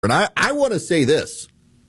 And I want to say this.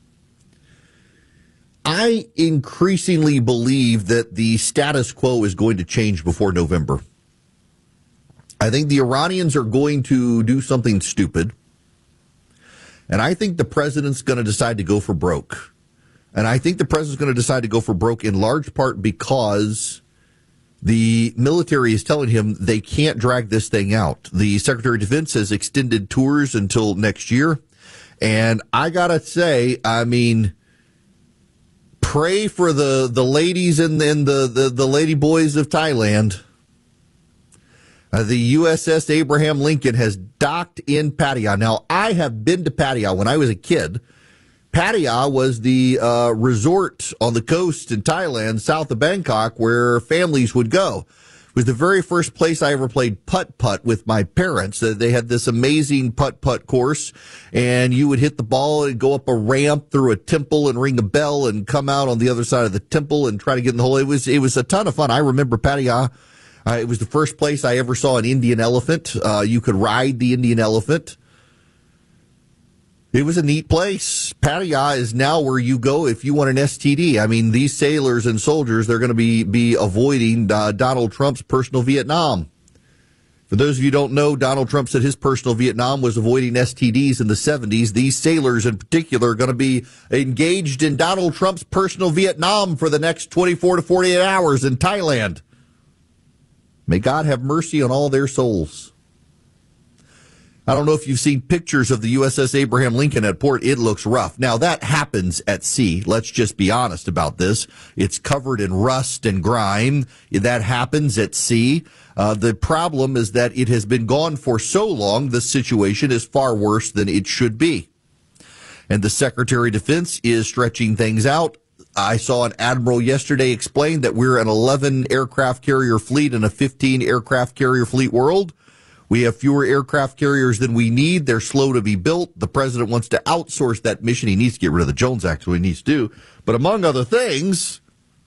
I increasingly believe that the status quo is going to change before November. I think the Iranians are going to do something stupid. And I think the president's going to decide to go for broke. And I think the president's going to decide to go for broke in large part because the military is telling him they can't drag this thing out. The Secretary of Defense has extended tours until next year. And I got to say, I mean, pray for the ladies and the lady boys of Thailand. The USS Abraham Lincoln has docked in Pattaya. Now, I have been to Pattaya when I was a kid. Pattaya was the resort on the coast in Thailand, south of Bangkok, where families would go. It was the very first place I ever played putt-putt with my parents. They had this amazing putt-putt course, and you would hit the ball and go up a ramp through a temple and ring a bell and come out on the other side of the temple and try to get in the hole. It was a ton of fun. I remember Pattaya. It was the first place I ever saw an Indian elephant. You could ride the Indian elephant. It was a neat place. Pattaya is now where you go if you want an STD. I mean, these sailors and soldiers, they're going to be avoiding Donald Trump's personal Vietnam. For those of you who don't know, Donald Trump said his personal Vietnam was avoiding STDs in the 70s. These sailors in particular are going to be engaged in Donald Trump's personal Vietnam for the next 24 to 48 hours in Thailand. May God have mercy on all their souls. I don't know if you've seen pictures of the USS Abraham Lincoln at port. It looks rough. Now, that happens at sea. Let's just be honest about this. It's covered in rust and grime. That happens at sea. The problem is that it has been gone for so long, the situation is far worse than it should be. And the Secretary of Defense is stretching things out. I saw an admiral yesterday explain that we're an 11 aircraft carrier fleet in a 15 aircraft carrier fleet world. We have fewer aircraft carriers than we need. They're slow to be built. The president wants to outsource that mission. He needs to get rid of the Jones Act, so he needs to do. But among other things,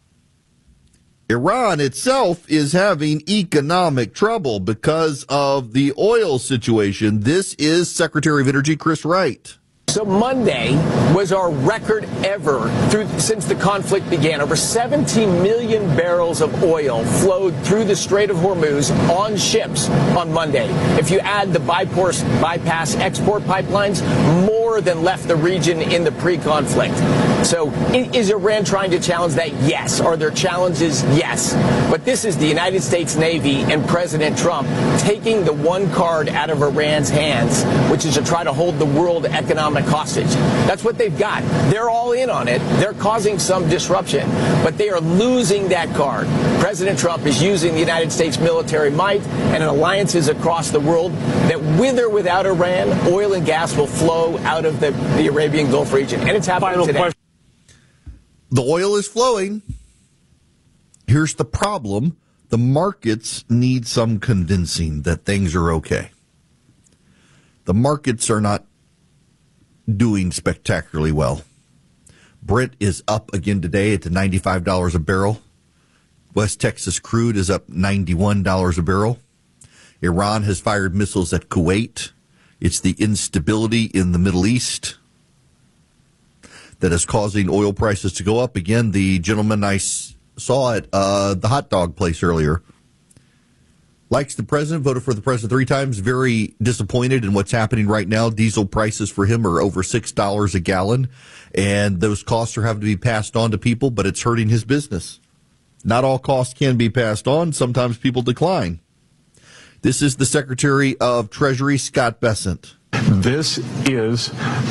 Iran itself is having economic trouble because of the oil situation. This is Secretary of Energy Chris Wright. So Monday was our record ever since the conflict began. Over 17 million barrels of oil flowed through the Strait of Hormuz on ships on Monday. If you add the bypass export pipelines, more than left the region in the pre-conflict. So is Iran trying to challenge that? Yes. Are there challenges? Yes. But this is the United States Navy and President Trump taking the one card out of Iran's hands, which is to try to hold the world economic hostage. That's what they've got. They're all in on it. They're causing some disruption, but they are losing that card. President Trump is using the United States military might and alliances across the world that with or without Iran, oil and gas will flow out of the Arabian Gulf region. And it's happening today. The oil is flowing. Here's the problem. The markets need some convincing that things are okay. The markets are not doing spectacularly well. Brent is up again today at $95 a barrel. West Texas crude is up $91 a barrel. Iran has fired missiles at Kuwait. It's the instability in the Middle East that is causing oil prices to go up. Again, the gentleman I saw at the hot dog place earlier likes the president, voted for the president 3 times, very disappointed in what's happening right now. Diesel prices for him are over $6 a gallon, and those costs are having to be passed on to people, but it's hurting his business. Not all costs can be passed on. Sometimes people decline. This is the Secretary of Treasury, Scott Bessent. This is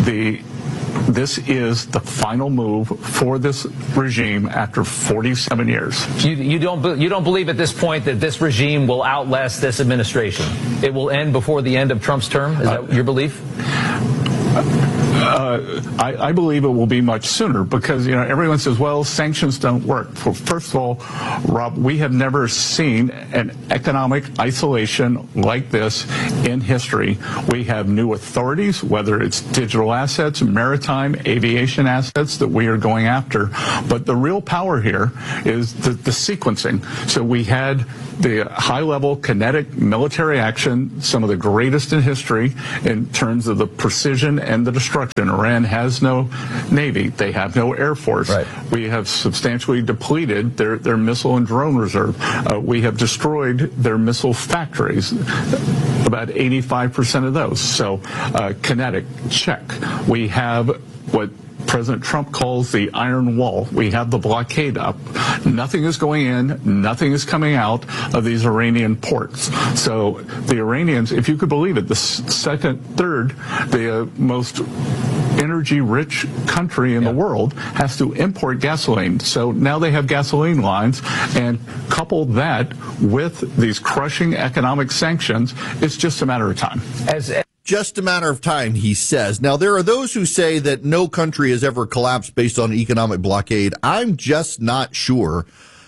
the final move for this regime after 47 years. You don't believe at this point that this regime will outlast this administration? It will end before the end of Trump's term? Is that your belief? I believe it will be much sooner because, everyone says, well, sanctions don't work. Well, first of all, Rob, we have never seen an economic isolation like this in history. We have new authorities, whether it's digital assets, maritime, aviation assets that we are going after. But the real power here is the sequencing. So we had the high-level kinetic military action, some of the greatest in history in terms of the precision and the destruction. Iran has no Navy. They have no Air Force. Right. We have substantially depleted their missile and drone reserve. We have destroyed their missile factories, about 85% of those. So kinetic, check. We have what President Trump calls the iron wall. We have the blockade up. Nothing is going in, nothing is coming out of these Iranian ports. So the Iranians, if you could believe it, the third, the most energy-rich country in the world has to import gasoline. So now they have gasoline lines, and couple that with these crushing economic sanctions, it's just a matter of time. Just a matter of time, he says. Now, there are those who say that no country has ever collapsed based on economic blockade. I'm just not sure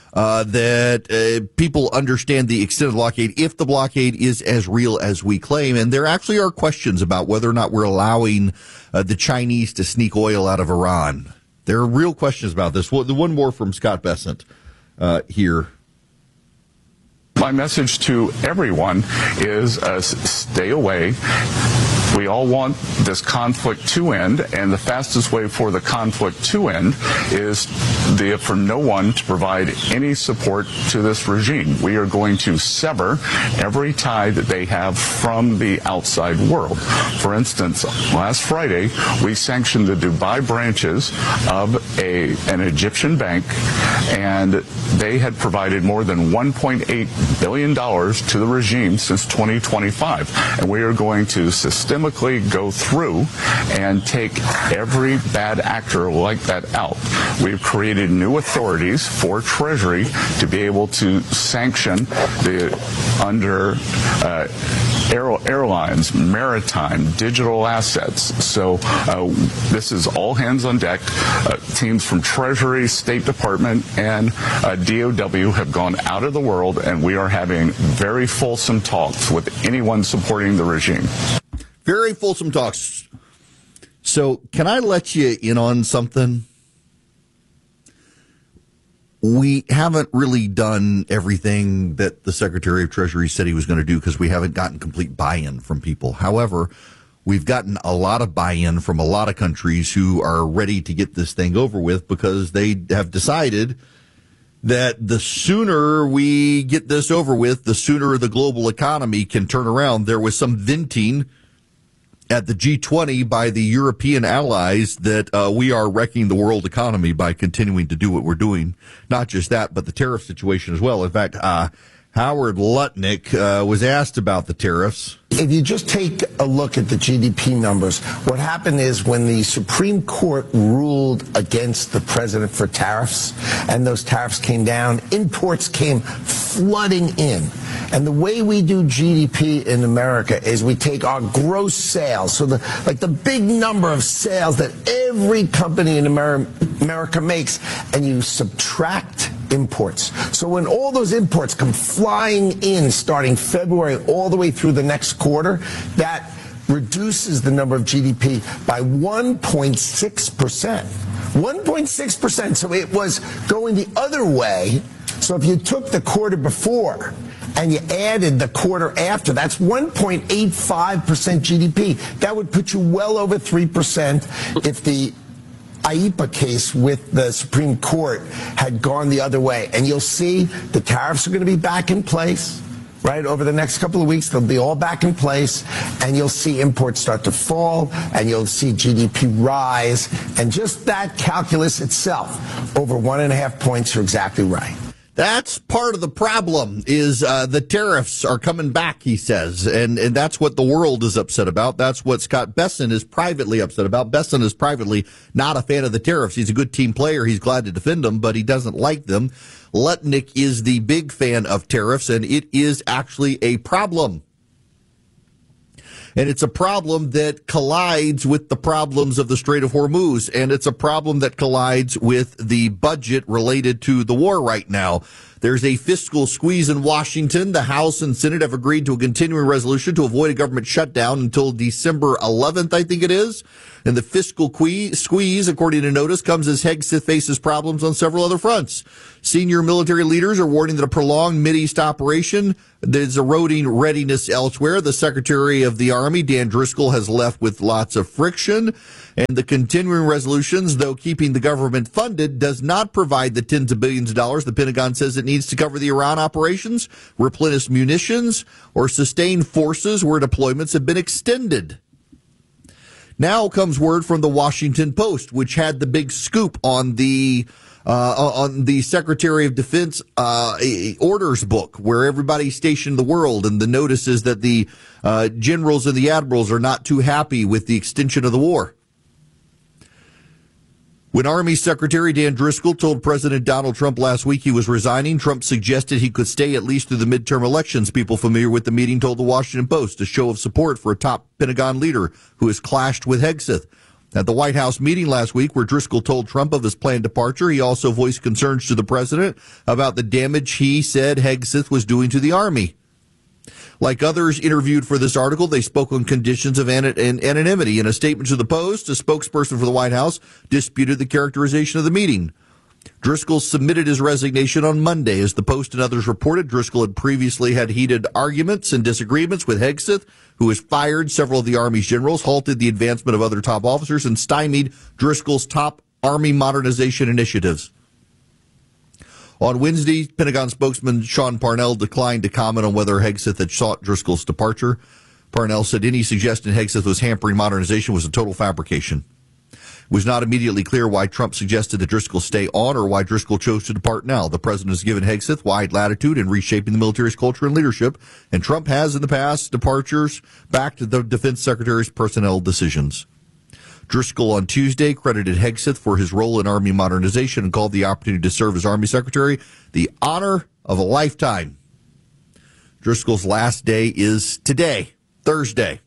that people understand the extent of the blockade, if the blockade is as real as we claim. And there actually are questions about whether or not we're allowing the Chinese to sneak oil out of Iran. There are real questions about this. Well, the one more from Scott Bessent here. My message to everyone is stay away. We all want this conflict to end, and the fastest way for the conflict to end is for no one to provide any support to this regime. We are going to sever every tie that they have from the outside world. For instance, last Friday, we sanctioned the Dubai branches of an Egyptian bank, and they had provided more than $1.8 billion to the regime since 2025. And we are going to systemically go through and take every bad actor like that out. We've created new authorities for Treasury to be able to sanction under airlines, maritime, digital assets. So this is all hands on deck. Teams from Treasury, State Department, and DOW have gone out of the world, and we are having very fulsome talks with anyone supporting the regime. Very fulsome talks. So can I let you in on something? We haven't really done everything that the Secretary of Treasury said he was going to do because we haven't gotten complete buy-in from people. However, we've gotten a lot of buy-in from a lot of countries who are ready to get this thing over with because they have decided that the sooner we get this over with, the sooner the global economy can turn around. There was some venting at the G20 by the European allies that we are wrecking the world economy by continuing to do what we're doing. Not just that, but the tariff situation as well. In fact, Howard Lutnick was asked about the tariffs. If you just take a look at the GDP numbers, what happened is when the Supreme Court ruled against the president for tariffs, and those tariffs came down, imports came flooding in. And the way we do GDP in America is we take our gross sales, so the big number of sales that every company in America makes, and you subtract imports. So when all those imports come flying in starting February all the way through the next quarter, that reduces the number of GDP by 1.6%. 1.6%. So it was going the other way. So if you took the quarter before and you added the quarter after, that's 1.85% GDP. That would put you well over 3% if the IEEPA case with the Supreme Court had gone the other way. And you'll see the tariffs are going to be back in place, right? Over the next couple of weeks, they'll be all back in place, and you'll see imports start to fall, and you'll see GDP rise. And just that calculus itself, over 1.5 points, you're exactly right. That's part of the problem is the tariffs are coming back, he says, and that's what the world is upset about. That's what Scott Bessent is privately upset about. Bessent is privately not a fan of the tariffs. He's a good team player. He's glad to defend them, but he doesn't like them. Lutnick is the big fan of tariffs, and it is actually a problem. And it's a problem that collides with the problems of the Strait of Hormuz. And it's a problem that collides with the budget related to the war right now. There's a fiscal squeeze in Washington. The House and Senate have agreed to a continuing resolution to avoid a government shutdown until December 11th, I think it is. And the fiscal squeeze, according to notice, comes as Hegseth faces problems on several other fronts. Senior military leaders are warning that a prolonged Mideast operation is eroding readiness elsewhere. The Secretary of the Army, Dan Driscoll, has left with lots of friction. And the continuing resolutions, though keeping the government funded, does not provide the tens of billions of dollars the Pentagon says it needs to cover the Iran operations, replenish munitions, or sustain forces where deployments have been extended. Now comes word from the Washington Post, which had the big scoop on the Secretary of Defense orders book, where everybody's stationed in the world, and the notice is that the generals and the admirals are not too happy with the extension of the war. When Army Secretary Dan Driscoll told President Donald Trump last week he was resigning, Trump suggested he could stay at least through the midterm elections. People familiar with the meeting told the Washington Post, a show of support for a top Pentagon leader who has clashed with Hegseth. At the White House meeting last week, where Driscoll told Trump of his planned departure, he also voiced concerns to the president about the damage he said Hegseth was doing to the Army. Like others interviewed for this article, they spoke on conditions of anonymity. In a statement to the Post, a spokesperson for the White House disputed the characterization of the meeting. Driscoll submitted his resignation on Monday. As the Post and others reported, Driscoll had previously had heated arguments and disagreements with Hegseth, who has fired several of the Army's generals, halted the advancement of other top officers, and stymied Driscoll's top Army modernization initiatives. On Wednesday, Pentagon spokesman Sean Parnell declined to comment on whether Hegseth had sought Driscoll's departure. Parnell said any suggestion Hegseth was hampering modernization was a total fabrication. It was not immediately clear why Trump suggested that Driscoll stay on or why Driscoll chose to depart now. The president has given Hegseth wide latitude in reshaping the military's culture and leadership, and Trump has in the past departures back to the defense secretary's personnel decisions. Driscoll on Tuesday credited Hegseth for his role in Army modernization and called the opportunity to serve as Army Secretary the honor of a lifetime. Driscoll's last day is today, Thursday.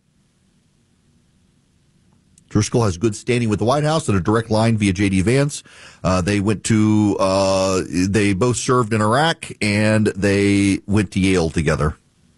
Driscoll has good standing with the White House and a direct line via J.D. Vance. They both served in Iraq, and they went to Yale together.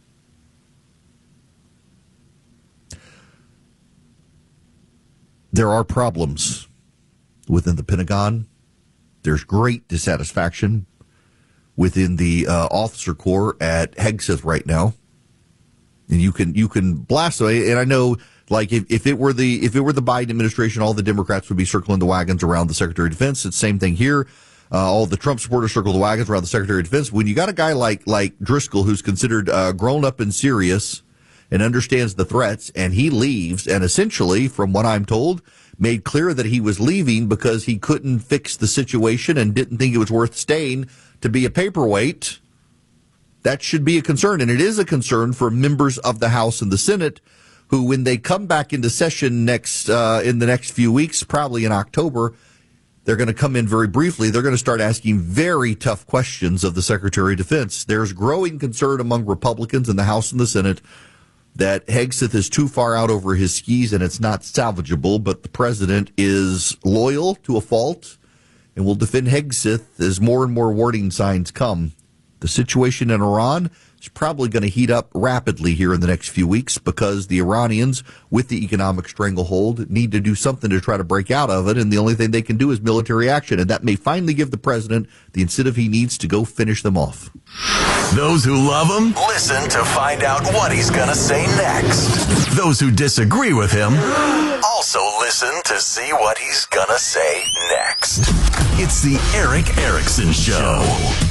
There are problems within the Pentagon. There's great dissatisfaction within the officer corps at Hegseth right now, and you can blast away. And I know, like if it were the Biden administration, all the Democrats would be circling the wagons around the Secretary of Defense. It's the same thing here. All the Trump supporters circle the wagons around the Secretary of Defense. When you got a guy like Driscoll, who's considered grown up and serious and understands the threats, and he leaves, and essentially, from what I'm told, made clear that he was leaving because he couldn't fix the situation and didn't think it was worth staying to be a paperweight, that should be a concern. And it is a concern for members of the House and the Senate, who, when they come back into session in the next few weeks, probably in October, they're going to come in very briefly. They're going to start asking very tough questions of the Secretary of Defense. There's growing concern among Republicans in the House and the Senate that Hegseth is too far out over his skis and it's not salvageable, but the president is loyal to a fault and will defend Hegseth as more and more warning signs come. The situation in Iran is probably going to heat up rapidly here in the next few weeks because the Iranians, with the economic stranglehold, need to do something to try to break out of it, and the only thing they can do is military action, and that may finally give the president the incentive he needs to go finish them off. Those who love him, listen to find out what he's going to say next. Those who disagree with him, also listen to see what he's going to say next. It's the Erick Erickson Show.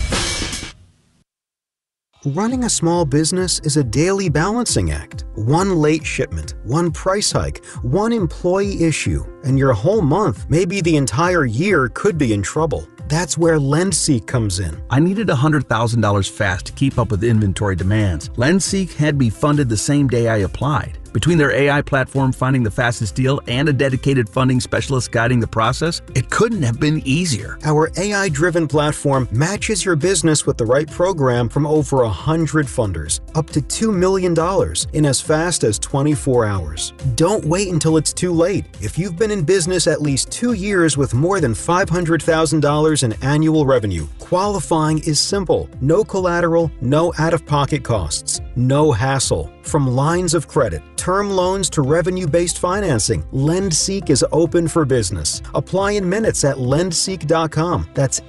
Running a small business is a daily balancing act. One late shipment, one price hike, one employee issue, and your whole month, maybe the entire year, could be in trouble. That's where LendSeek comes in. I needed $100,000 fast to keep up with inventory demands. LendSeek had me funded the same day I applied. Between their AI platform finding the fastest deal and a dedicated funding specialist guiding the process, it couldn't have been easier. Our AI-driven platform matches your business with the right program from over 100 funders, up to $2 million in as fast as 24 hours. Don't wait until it's too late. If you've been in business at least 2 years with more than $500,000 in annual revenue, qualifying is simple. No collateral, no out-of-pocket costs, no hassle. From lines of credit, term loans to revenue-based financing, LendSeek is open for business. Apply in minutes at lendseek.com. That's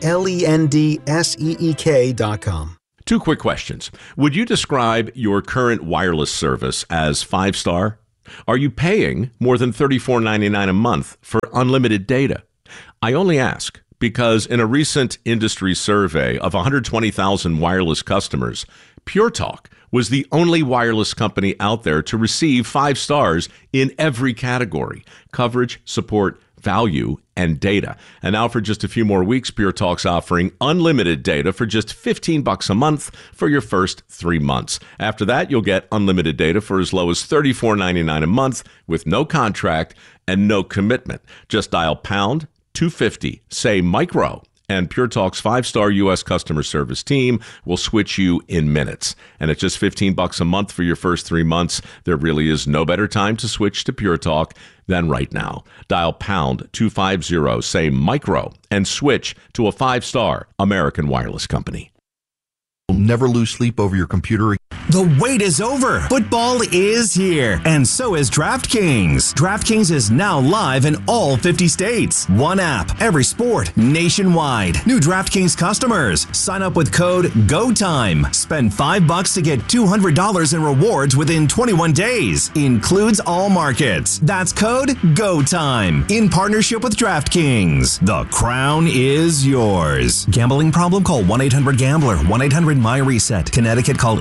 LENDSEEK.com. 2 quick questions. Would you describe your current wireless service as 5-star? Are you paying more than $34.99 a month for unlimited data? I only ask because in a recent industry survey of 120,000 wireless customers, Pure Talk was the only wireless company out there to receive 5 stars in every category: coverage, support, value, and data. And now for just a few more weeks, Pure Talk's offering unlimited data for just $15 a month for your first 3 months. After that, you'll get unlimited data for as low as $34.99 a month with no contract and no commitment. Just dial pound 250, say micro, and Pure Talk's 5-star U.S. customer service team will switch you in minutes. And at just $15 a month for your first 3 months, there really is no better time to switch to Pure Talk than right now. Dial pound 250, say micro, and switch to a 5-star American wireless company. Never lose sleep over your computer. The wait is over. Football is here, and so is DraftKings. DraftKings is now live in all 50 states. One app, every sport, nationwide. New DraftKings customers, sign up with code GOTIME. Spend $5 to get $200 in rewards within 21 days. Includes all markets. That's code GOTIME. In partnership with DraftKings. The crown is yours. Gambling problem? Call 1-800-GAMBLER. 1-800-MY-RESET. Connecticut, call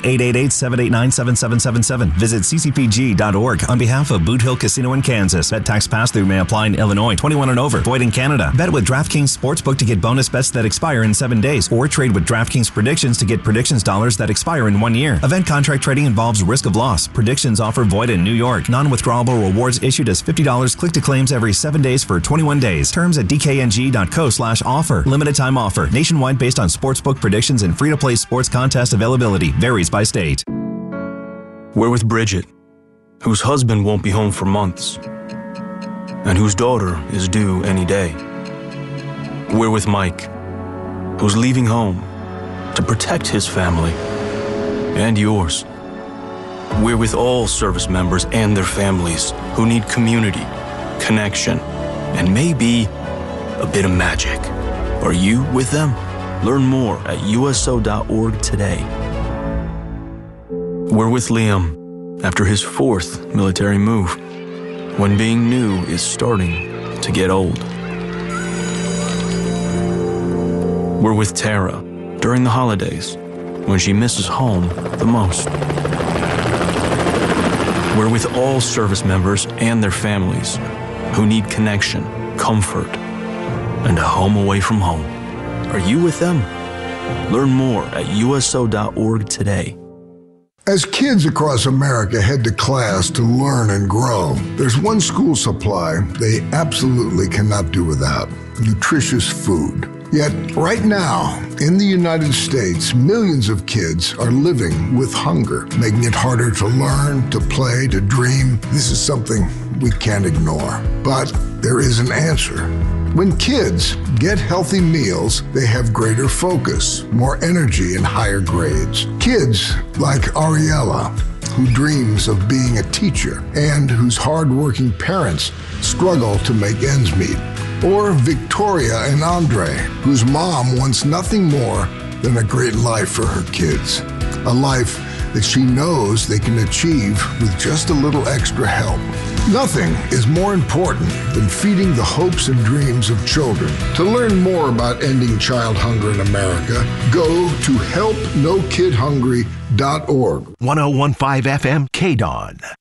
888-789-7777. Visit ccpg.org. On behalf of Boot Hill Casino in Kansas. Bet tax pass-through may apply in Illinois. 21 and over. Void in Canada. Bet with DraftKings Sportsbook to get bonus bets that expire in 7 days. Or trade with DraftKings Predictions to get predictions dollars that expire in 1 year. Event contract trading involves risk of loss. Predictions offer void in New York. Non-withdrawable rewards issued as $50 click to claims every 7 days for 21 days. Terms at dkng.co/offer. Limited time offer. Nationwide based on sportsbook predictions and free-to-play sports contest availability. Varies by state. We're with Bridget, whose husband won't be home for months, and whose daughter is due any day. We're with Mike, who's leaving home to protect his family and yours. We're with all service members and their families who need community, connection, and maybe a bit of magic. Are you with them? Learn more at uso.org today. We're with Liam after his 4th military move, when being new is starting to get old. We're with Tara during the holidays, when she misses home the most. We're with all service members and their families who need connection, comfort, and a home away from home. Are you with them? Learn more at uso.org today. As kids across America head to class to learn and grow, there's one school supply they absolutely cannot do without: nutritious food. Yet, right now, in the United States, millions of kids are living with hunger, making it harder to learn, to play, to dream. This is something we can't ignore. But there is an answer. When kids get healthy meals, they have greater focus, more energy, and higher grades. Kids like Ariella, who dreams of being a teacher and whose hardworking parents struggle to make ends meet. Or Victoria and Andre, whose mom wants nothing more than a great life for her kids. A life that she knows they can achieve with just a little extra help. Nothing is more important than feeding the hopes and dreams of children. To learn more about ending child hunger in America, go to helpnokidhungry.org. 1015 FM, KDON.